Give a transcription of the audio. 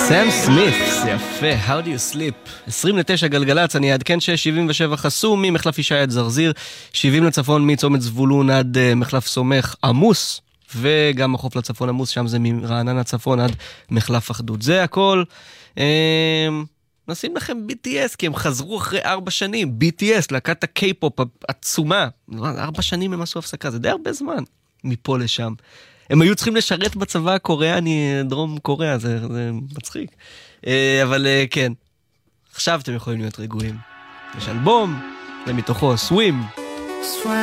סם סמית, יפה, How do you sleep? 29 גלגלץ, אני אעדכן ש77 חסום ממחלף ישי עד זרזיר, 70 לצפון מצומת זבולון עד מחלף סומך עמוס, וגם החוף לצפון עמוס, שם זה מרענן הצפון עד מחלף אחדות. זה הכל. נשים לכם BTS, כי הם חזרו אחרי 4 שנים. BTS, להקת הקיי-פופ עצומה. 4 שנים הם עשו הפסקה, זה די הרבה זמן מפה לשם. הם היו צריכים לשרת בצבא הקוריאני, דרום קוריאה, זה מצחיק. אבל כן, עכשיו אתם יכולים להיות רגועים. יש אלבום, ומתוכו סווים.